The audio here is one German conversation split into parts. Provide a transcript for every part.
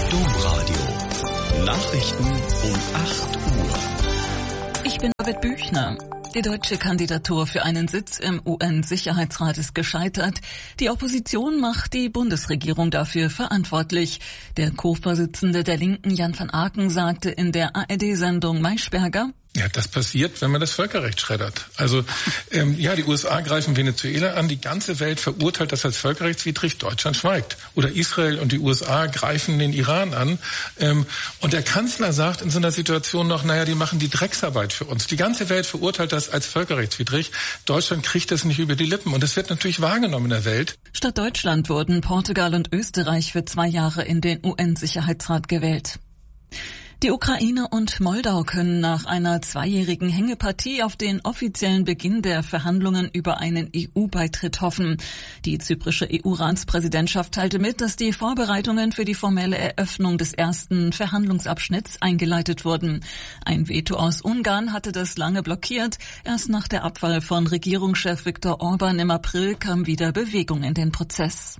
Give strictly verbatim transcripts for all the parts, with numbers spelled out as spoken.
Domradio. Nachrichten um acht Uhr. Ich bin David Büchner. Die deutsche Kandidatur für einen Sitz im U N-Sicherheitsrat ist gescheitert. Die Opposition macht die Bundesregierung dafür verantwortlich. Der Co-Vorsitzende der Linken, Jan van Aken, sagte in der A R D-Sendung Maischberger: Ja, das passiert, wenn man das Völkerrecht schreddert. Also ähm, ja, die U S A greifen Venezuela an, die ganze Welt verurteilt das als völkerrechtswidrig, Deutschland schweigt. Oder Israel und die U S A greifen den Iran an. Ähm, und der Kanzler sagt in so einer Situation noch, naja, die machen die Drecksarbeit für uns. Die ganze Welt verurteilt das als völkerrechtswidrig. Deutschland kriegt das nicht über die Lippen. Und das wird natürlich wahrgenommen in der Welt. Statt Deutschland wurden Portugal und Österreich für zwei Jahre in den U N-Sicherheitsrat gewählt. Die Ukraine und Moldau können nach einer zweijährigen Hängepartie auf den offiziellen Beginn der Verhandlungen über einen E U-Beitritt hoffen. Die zyprische E U-Ratspräsidentschaft teilte mit, dass die Vorbereitungen für die formelle Eröffnung des ersten Verhandlungsabschnitts eingeleitet wurden. Ein Veto aus Ungarn hatte das lange blockiert. Erst nach der Abwahl von Regierungschef Viktor Orban im April kam wieder Bewegung in den Prozess.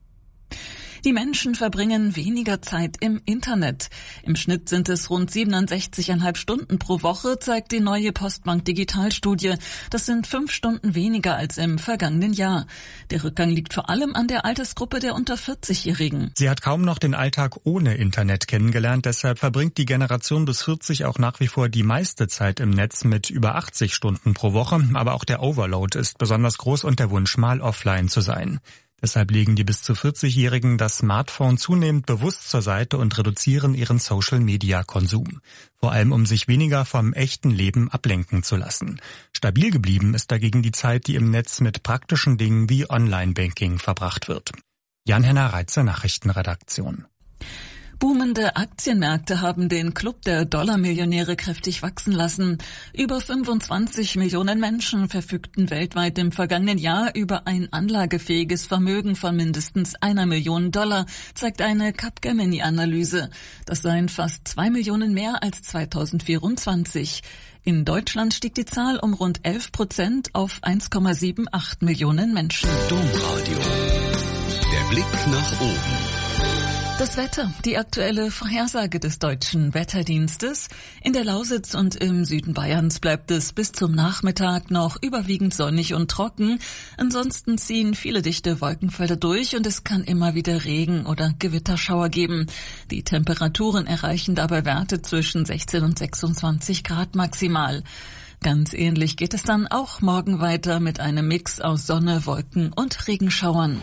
Die Menschen verbringen weniger Zeit im Internet. Im Schnitt sind es rund siebenundsechzig Komma fünf Stunden pro Woche, zeigt die neue Postbank Digitalstudie. Das sind fünf Stunden weniger als im vergangenen Jahr. Der Rückgang liegt vor allem an der Altersgruppe der unter vierzig-Jährigen. Sie hat kaum noch den Alltag ohne Internet kennengelernt. Deshalb verbringt die Generation bis vierzig auch nach wie vor die meiste Zeit im Netz mit über achtzig Stunden pro Woche. Aber auch der Overload ist besonders groß und der Wunsch, mal offline zu sein. Deshalb legen die bis zu vierzig-Jährigen das Smartphone zunehmend bewusst zur Seite und reduzieren ihren Social-Media-Konsum. Vor allem, um sich weniger vom echten Leben ablenken zu lassen. Stabil geblieben ist dagegen die Zeit, die im Netz mit praktischen Dingen wie Online-Banking verbracht wird. Jan-Henner Reitzer, Nachrichtenredaktion. Boomende Aktienmärkte haben den Club der Dollarmillionäre kräftig wachsen lassen. Über fünfundzwanzig Millionen Menschen verfügten weltweit im vergangenen Jahr über ein anlagefähiges Vermögen von mindestens einer Million Dollar, zeigt eine Capgemini-Analyse. Das seien fast zwei Millionen mehr als zweitausendvierundzwanzig. In Deutschland stieg die Zahl um rund elf Prozent auf eins Komma achtundsiebzig Millionen Menschen. Domradio. Der Blick nach oben. Das Wetter, die aktuelle Vorhersage des Deutschen Wetterdienstes. In der Lausitz und im Süden Bayerns bleibt es bis zum Nachmittag noch überwiegend sonnig und trocken. Ansonsten ziehen viele dichte Wolkenfelder durch und es kann immer wieder Regen oder Gewitterschauer geben. Die Temperaturen erreichen dabei Werte zwischen sechzehn und sechsundzwanzig Grad maximal. Ganz ähnlich geht es dann auch morgen weiter mit einem Mix aus Sonne, Wolken und Regenschauern.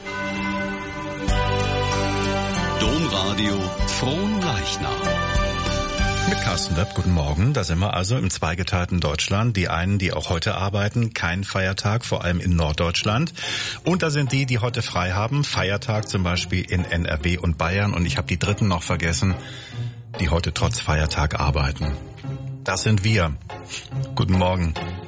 Domradio Frohnleichnam. Mit Carsten Webb, guten Morgen. Da sind wir also im zweigeteilten Deutschland. Die einen, die auch heute arbeiten, kein Feiertag, vor allem in Norddeutschland. Und da sind die, die heute frei haben, Feiertag zum Beispiel in N R W und Bayern. Und ich habe die Dritten noch vergessen, die heute trotz Feiertag arbeiten. Das sind wir. Guten Morgen.